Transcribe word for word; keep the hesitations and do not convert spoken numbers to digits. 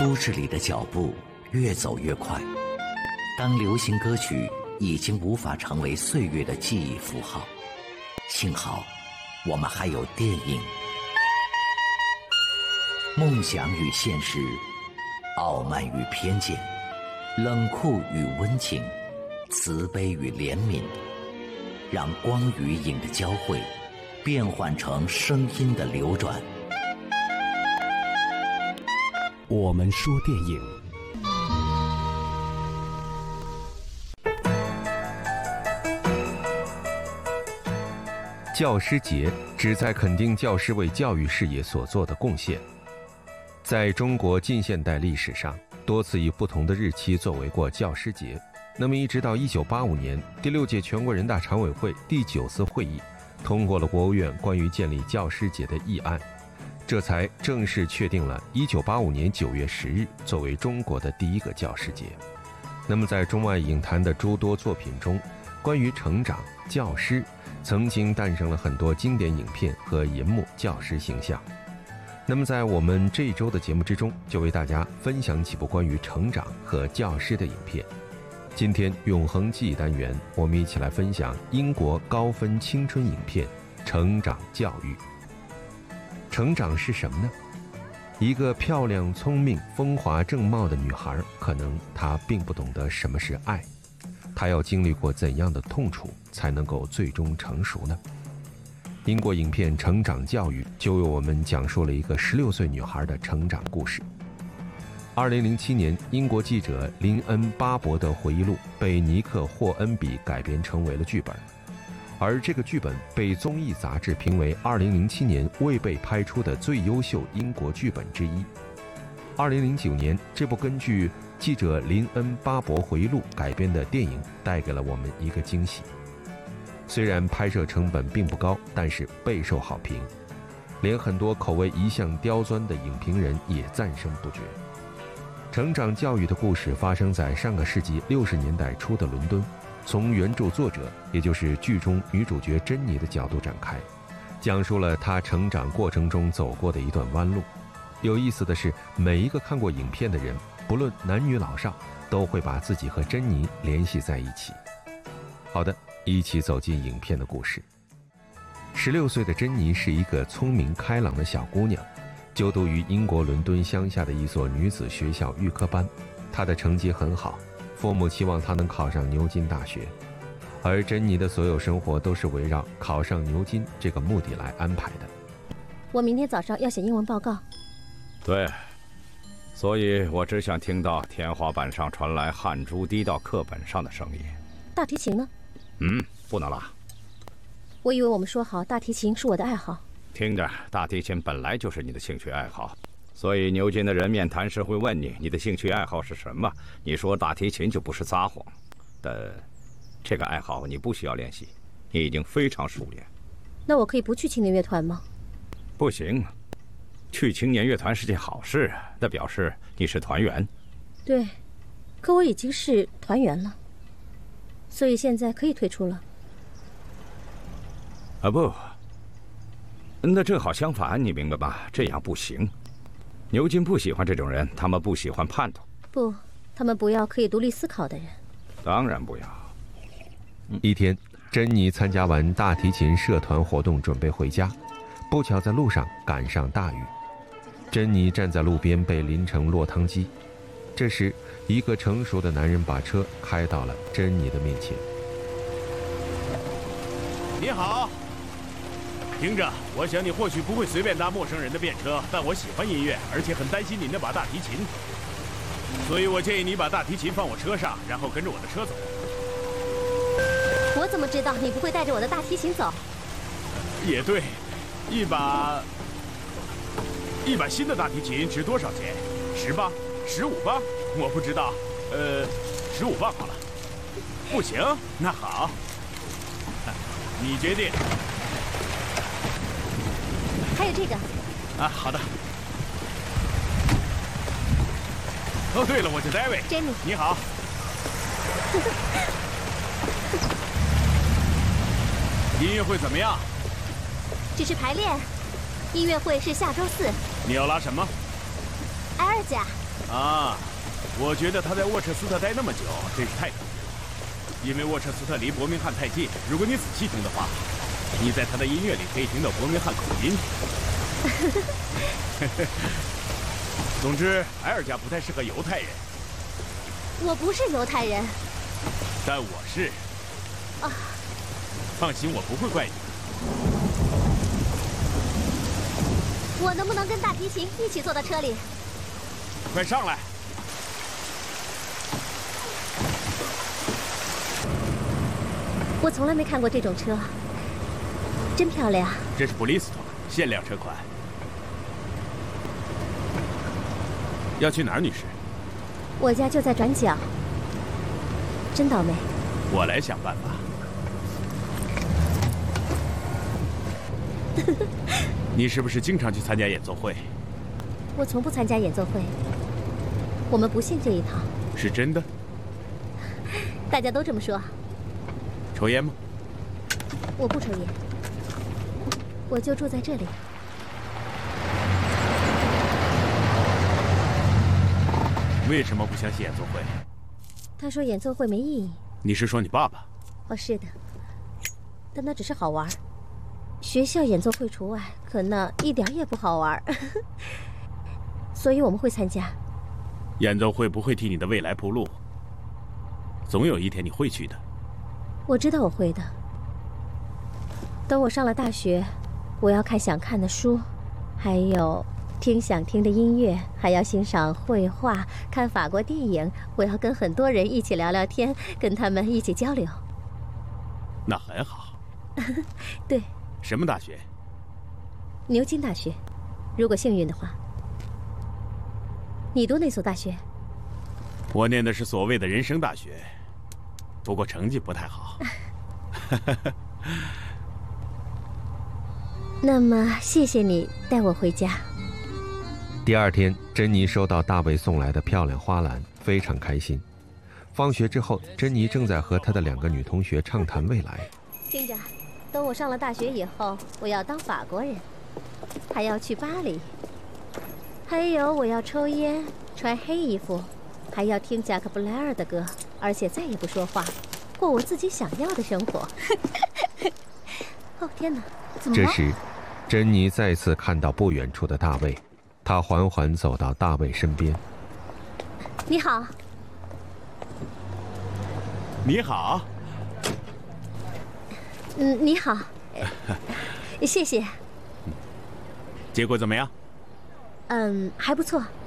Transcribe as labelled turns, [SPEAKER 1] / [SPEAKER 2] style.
[SPEAKER 1] 都市里的脚步越走越快，当流行歌曲已经无法成为岁月的记忆符号，幸好我们还有电影。梦想与现实，傲慢与偏见，冷酷与温情，慈悲与怜悯，让光与影的交汇变换成声音的流转。
[SPEAKER 2] 我们说电影，
[SPEAKER 3] 教师节旨在肯定教师为教育事业所做的贡献。在中国近现代历史上，多次以不同的日期作为过教师节。那么一直到一九八五年，第六届全国人大常委会第九次会议通过了国务院关于建立教师节的议案，这才正式确定了一九八五年九月十日作为中国的第一个教师节。那么在中外影坛的诸多作品中，关于成长、教师曾经诞生了很多经典影片和银幕教师形象。那么在我们这一周的节目之中，就为大家分享几部关于成长和教师的影片。今天永恒记忆单元，我们一起来分享英国高分青春影片《成长教育》。成长是什么呢？一个漂亮、聪明、风华正茂的女孩，可能她并不懂得什么是爱，她要经历过怎样的痛楚，才能够最终成熟呢？英国影片《成长教育》就为我们讲述了一个十六岁女孩的成长故事。二零零七年，英国记者林恩·巴伯的回忆录被尼克·霍恩比改编成为了剧本，而这个剧本被综艺杂志评为二零零七年未被拍出的最优秀英国剧本之一。二零零九年，这部根据记者林恩·巴伯回忆录改编的电影带给了我们一个惊喜。虽然拍摄成本并不高，但是备受好评，连很多口味一向刁钻的影评人也赞声不绝。成长教育的故事发生在上个世纪六十年代初的伦敦，从原著作者，也就是剧中女主角珍妮的角度展开，讲述了她成长过程中走过的一段弯路。有意思的是，每一个看过影片的人，不论男女老少，都会把自己和珍妮联系在一起。好的，一起走进影片的故事。十六岁的珍妮是一个聪明开朗的小姑娘，就读于英国伦敦乡下的一所女子学校预科班。她的成绩很好，父母期望她能考上牛津大学，而珍妮的所有生活都是围绕考上牛津这个目的来安排的。
[SPEAKER 4] 我明天早上要写英文报告。
[SPEAKER 5] 对，所以我只想听到天花板上传来汗珠滴到课本上的声音。
[SPEAKER 4] 大提琴呢？
[SPEAKER 5] 嗯，不能拉。
[SPEAKER 4] 我以为我们说好大提琴是我的爱好。
[SPEAKER 5] 听着，大提琴本来就是你的兴趣爱好，所以牛津的人面谈时会问你你的兴趣爱好是什么，你说大提琴就不是撒谎。但这个爱好你不需要练习，你已经非常熟练。
[SPEAKER 4] 那我可以不去青年乐团吗？
[SPEAKER 5] 不行，去青年乐团是件好事，那表示你是团员。
[SPEAKER 4] 对，可我已经是团员了，所以现在可以退出了。
[SPEAKER 5] 啊不，那正好相反，你明白吗？这样不行。牛津不喜欢这种人，他们不喜欢叛徒。
[SPEAKER 4] 不，他们不要可以独立思考的人。
[SPEAKER 5] 当然不要。
[SPEAKER 3] 一天，珍妮参加完大提琴社团活动，准备回家，不巧在路上赶上大雨。珍妮站在路边被淋成落汤鸡。这时，一个成熟的男人把车开到了珍妮的面前。
[SPEAKER 6] 你好，听着，我想你或许不会随便搭陌生人的便车，但我喜欢音乐，而且很担心你那把大提琴，所以我建议你把大提琴放我车上，然后跟着我的车走。
[SPEAKER 4] 我怎么知道你不会带着我的大提琴走？
[SPEAKER 6] 也对，一把一把新的大提琴值多少钱？十磅？十五磅？我不知道，呃，十五磅好了。不行，那好，你决定。
[SPEAKER 4] 还有这个。
[SPEAKER 6] 啊，好的。哦，对了，我叫 David。Jenny。你好。音乐会怎么样？
[SPEAKER 4] 只是排练，音乐会是下周四。
[SPEAKER 6] 你要拉什么？
[SPEAKER 4] 埃尔贾。
[SPEAKER 6] 啊，我觉得他在沃彻斯特待那么久，真是太可惜了。因为沃彻斯特离伯明翰太近，如果你仔细听的话，你在他的音乐里可以听到伯明翰口音。总之，埃尔加不太适合犹太人。
[SPEAKER 4] 我不是犹太人。
[SPEAKER 6] 但我是。
[SPEAKER 4] 啊。
[SPEAKER 6] 放心，我不会怪你。
[SPEAKER 4] 我能不能跟大提琴一起坐到车里？
[SPEAKER 6] 快上来！
[SPEAKER 4] 我从来没看过这种车，真漂亮。
[SPEAKER 6] 这是布里斯托限量车款。要去哪儿，女士？
[SPEAKER 4] 我家就在转角。真倒霉。
[SPEAKER 6] 我来想办法。你是不是经常去参加演奏会？
[SPEAKER 4] 我从不参加演奏会，我们不信这一套。
[SPEAKER 6] 是真的？
[SPEAKER 4] 大家都这么说。
[SPEAKER 6] 抽烟吗？
[SPEAKER 4] 我不抽烟，我就住在这里。
[SPEAKER 6] 为什么不相信演奏会？
[SPEAKER 4] 他说演奏会没意义。
[SPEAKER 6] 你是说你爸爸？
[SPEAKER 4] 哦，是的，但那只是好玩。学校演奏会除外，可那一点也不好玩，所以我们会参加。
[SPEAKER 6] 演奏会不会替你的未来铺路，总有一天你会去的。
[SPEAKER 4] 我知道我会的。等我上了大学，我要看想看的书，还有听想听的音乐，还要欣赏绘画，看法国电影。我要跟很多人一起聊聊天，跟他们一起交流。
[SPEAKER 6] 那很好。
[SPEAKER 4] 对。
[SPEAKER 6] 什么大学？
[SPEAKER 4] 牛津大学，如果幸运的话。你读哪所大学？
[SPEAKER 6] 我念的是所谓的人生大学，不过成绩不太好。
[SPEAKER 4] 那么，谢谢你带我回家。
[SPEAKER 3] 第二天，珍妮收到大卫送来的漂亮花篮，非常开心。放学之后，珍妮正在和她的两个女同学畅谈未来。
[SPEAKER 4] 听着。等我上了大学以后，我要当法国人，还要去巴黎，还有我要抽烟，穿黑衣服，还要听贾克布莱尔的歌，而且再也不说话，过我自己想要的生活。哦天哪，怎么了？
[SPEAKER 3] 这时，珍妮再次看到不远处的大卫，她缓缓走到大卫身边。
[SPEAKER 4] 你好。
[SPEAKER 6] 你好。
[SPEAKER 4] 嗯，你好，谢谢。
[SPEAKER 6] 结果怎么样？
[SPEAKER 4] 嗯，还不错。